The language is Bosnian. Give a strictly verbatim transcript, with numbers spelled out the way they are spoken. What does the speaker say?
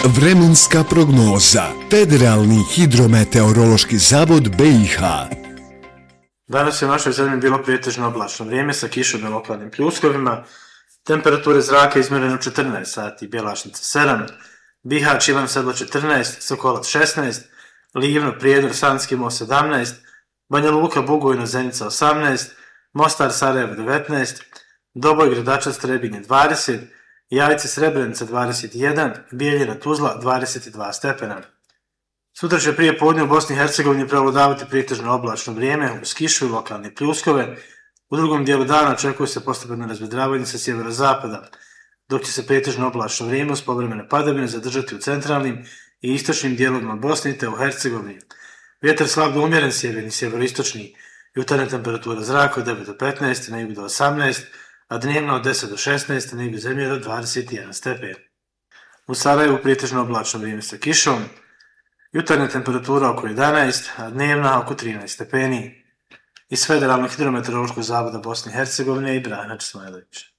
Vremenska prognoza. Federalni hidrometeorološki zavod B i H. Danas je u našoj zemlji bilo pretežno oblačno vrijeme sa kišom i lokalnim pljuskovima. Temperature zraka izmjerene u četrnaest sati, Bjelašnica sedam, Bihać, Ivan Sedlo četrnaest, Sokolac šesnaest, Livno, Prijedor, Sanski most sedamnaest, Banja Luka, Bugojno, Zenica osamnaest, Mostar, Sarajevo devetnaest, Doboj, Gradačac, Trebinje dvadeset, Jajce, Srebrenica dvadeset jedan, Bijeljina, Tuzla dvadeset dva stepena. Sutra će prije podne u Bosni i Hercegovini prevladavati pretežno oblačno vrijeme uz kišu i lokalne pljuskove. U drugom dijelu dana očekuje se postepeno razvedravanje sa sjeverozapada, dok će se pretežno oblačno vrijeme uz povremene padavine zadržati u centralnim i istočnim dijelovima Bosne te u Hercegovini. Vjetar slab do umjeren sjeverni, sjeveroistočni, jutarnja temperatura zraka od devet do petnaest, na jugu do osamnaest, a dnevna od deset do šesnaest, na jugu zemlje do dvadeset jedan stepen. U Sarajevu pretežno oblačno vrijeme sa kišom, jutarnja temperatura oko jedanaest, a dnevna oko trinaest stepeni. Iz Federalnog hidrometeorološkog zavoda Bosne i Hercegovine i Branač Smajlović.